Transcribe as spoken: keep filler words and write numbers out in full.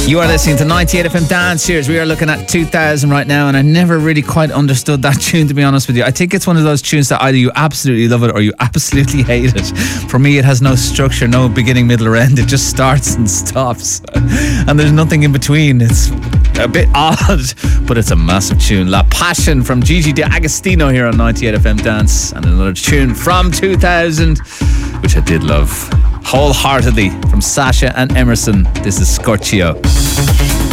You are listening to ninety-eight F M Dance Series. We are looking at two thousand right now, and I never really quite understood that tune, to be honest with you. I think it's one of those tunes that either you absolutely love it or you absolutely hate it. For me, it has no structure, no beginning, middle or end. It just starts and stops, and there's nothing in between. It's a bit odd, but it's a massive tune. La Passion from Gigi D'Agostino here on ninety-eight F M Dance, and another tune from two thousand, which I did love wholeheartedly, from Sasha and Emerson. This is Scorchio.